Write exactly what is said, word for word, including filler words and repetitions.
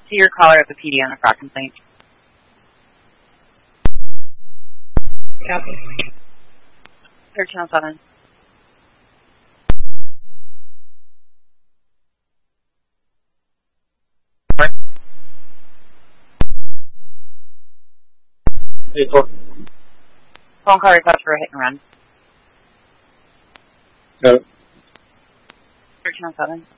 to your caller at the P D on a fraud complaint. Copy. Third channel seven. Phone call request for a hit and run. Got it. Third channel seven.